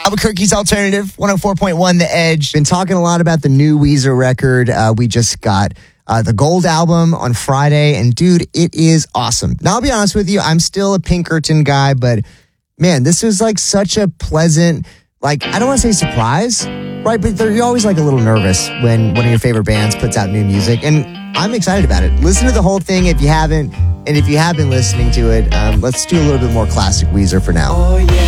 Albuquerque's Alternative, 104.1 The Edge. Been talking a lot about the new Weezer record. We just got the Gold album on Friday, and dude, it is awesome. Now, I'll be honest with you, I'm still a Pinkerton guy, but man, this was like such a pleasant, like, I don't want to say surprise, right? But you're always like a little nervous when one of your favorite bands puts out new music, and I'm excited about it. Listen to the whole thing if you haven't, and if you have been listening to it, let's do a little bit more classic Weezer for now. Oh, yeah.